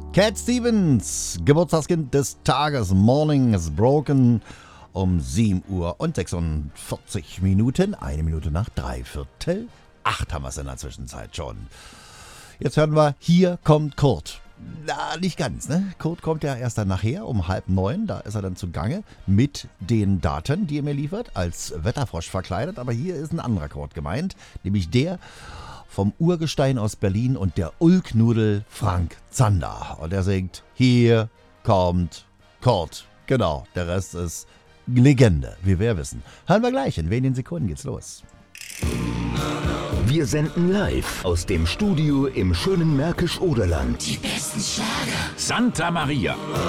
Cat Stevens, Geburtstagskind des Tages. Morning is broken um 7 Uhr und 46 Minuten. 1 Minute nach 7:45 haben wir es in der Zwischenzeit schon. Jetzt hören wir, hier kommt Kurt. Na, nicht ganz, ne? Kurt kommt ja erst dann nachher um 8:30. Da ist er dann zugange mit den Daten, die er mir liefert, als Wetterfrosch verkleidet. Aber hier ist ein anderer Kurt gemeint, nämlich der vom Urgestein aus Berlin und der Ulknudel Frank Zander. Und er singt, hier kommt Kurt. Genau, der Rest ist Legende, wie wir wissen. Hören wir gleich, in wenigen Sekunden geht's los. Wir senden live aus dem Studio im schönen Märkisch-Oderland. Die besten Schlager. Santa Maria.